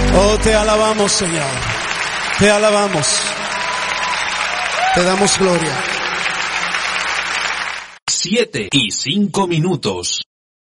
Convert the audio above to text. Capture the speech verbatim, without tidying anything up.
Oh, te alabamos, Señor. Te alabamos. Te damos gloria. Siete y cinco minutos.